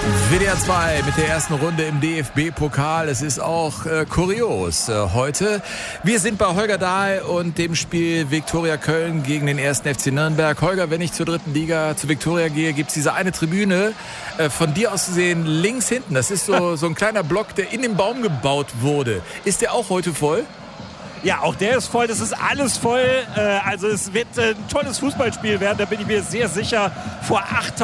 WDR 2 mit der ersten Runde im DFB-Pokal. Es ist auch kurios heute. Wir sind bei Holger Dahl und dem Spiel Viktoria Köln gegen den 1. FC Nürnberg. Holger, wenn ich zur dritten Liga, zu Viktoria gehe, gibt es diese eine Tribüne, von dir aus gesehen links hinten. Das ist so ein kleiner Block, der in den Baum gebaut wurde. Ist der auch heute voll? Ja, auch der ist voll, das ist alles voll. Also es wird ein tolles Fußballspiel werden, da bin ich mir sehr sicher, vor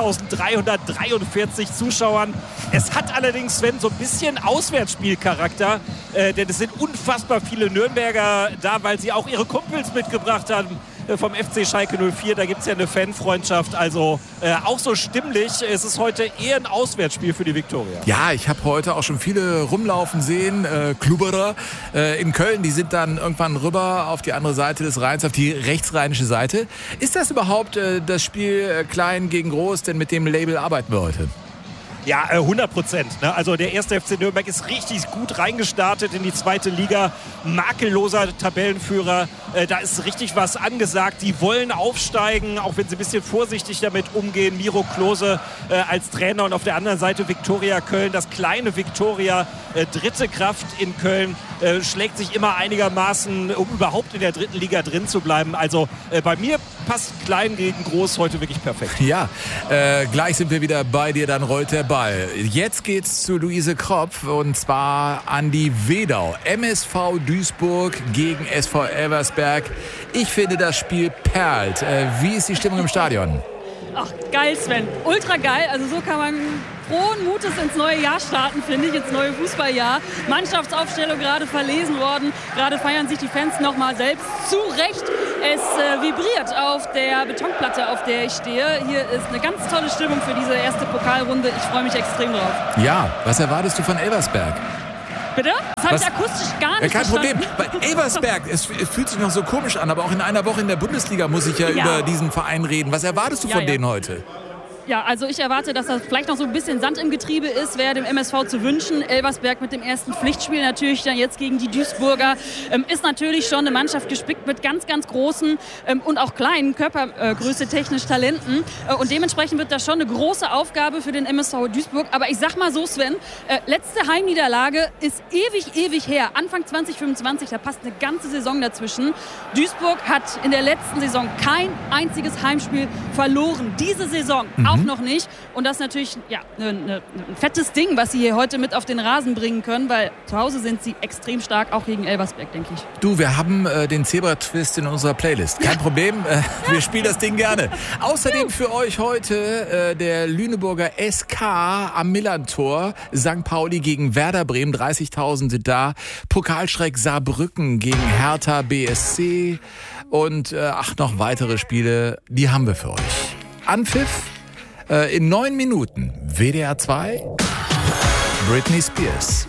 8.343 Zuschauern. Es hat allerdings, Sven, so ein bisschen Auswärtsspielcharakter, denn es sind unfassbar viele Nürnberger da, weil sie auch ihre Kumpels mitgebracht haben vom FC Schalke 04. Da gibt es ja eine Fanfreundschaft, also auch so stimmlich. Es ist heute eher ein Auswärtsspiel für die Viktoria. Ja, ich habe heute auch schon viele rumlaufen sehen, Klubberer in Köln, die sind dann irgendwann rüber auf die andere Seite des Rheins, auf die rechtsrheinische Seite. Ist das überhaupt das Spiel klein gegen groß, denn mit dem Label arbeiten wir heute? Ja, 100%. Ne? Also der 1. FC Nürnberg ist richtig gut reingestartet in die zweite Liga. Makelloser Tabellenführer. Da ist richtig was angesagt. Die wollen aufsteigen, auch wenn sie ein bisschen vorsichtig damit umgehen. Miro Klose als Trainer und auf der anderen Seite Viktoria Köln. Das kleine Viktoria, dritte Kraft in Köln, schlägt sich immer einigermaßen, um überhaupt in der dritten Liga drin zu bleiben. Also bei mir passt klein gegen groß heute wirklich perfekt. Ja, gleich sind wir wieder bei dir, dann rollt der Ball. Jetzt geht's zu Luise Kropf und zwar an die Wedau. MSV Duisburg gegen SV Elversberg. Ich finde, das Spiel perlt. Wie ist die Stimmung im Stadion? Ach, geil, Sven. Ultra geil. Also so kann man frohen Mutes ins neue Jahr starten, finde ich, ins neue Fußballjahr. Mannschaftsaufstellung gerade verlesen worden. Gerade feiern sich die Fans nochmal selbst zu Recht. Es vibriert auf der Betonplatte, auf der ich stehe. Hier ist eine ganz tolle Stimmung für diese erste Pokalrunde. Ich freue mich extrem drauf. Ja, was erwartest du von Elversberg? Bitte? Das habe ich akustisch gar nicht Kein verstanden. Problem. Bei Elversberg, es fühlt sich noch so komisch an, aber auch in einer Woche in der Bundesliga muss ich ja über diesen Verein reden. Was erwartest du von denen heute? Ja, also ich erwarte, dass da vielleicht noch so ein bisschen Sand im Getriebe ist, wäre dem MSV zu wünschen. Elversberg mit dem ersten Pflichtspiel natürlich dann jetzt gegen die Duisburger. Ist natürlich schon eine Mannschaft gespickt mit ganz, ganz großen und auch kleinen Körpergröße technisch Talenten. Und dementsprechend wird das schon eine große Aufgabe für den MSV Duisburg. Aber ich sag mal so, Sven, letzte Heimniederlage ist ewig her. Anfang 2025, da passt eine ganze Saison dazwischen. Duisburg hat in der letzten Saison kein einziges Heimspiel verloren. Diese Saison auch noch nicht. Und das ist natürlich ein fettes Ding, was sie hier heute mit auf den Rasen bringen können, weil zu Hause sind sie extrem stark, auch gegen Elversberg, denke ich. Du, wir haben den Zebra-Twist in unserer Playlist. Kein Problem, wir spielen das Ding gerne. Außerdem für euch heute der Lüneburger SK am Millantor. St. Pauli gegen Werder Bremen, 30.000 sind da. Pokalschreck Saarbrücken gegen Hertha BSC. Und noch weitere Spiele, die haben wir für euch. Anpfiff in 9 Minuten. WDR 2, Britney Spears.